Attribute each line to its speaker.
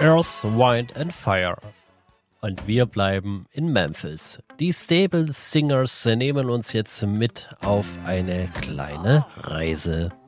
Speaker 1: Earth, Wind and Fire. Und wir bleiben in Memphis. Die Stable Singers nehmen uns jetzt mit auf eine kleine Reise.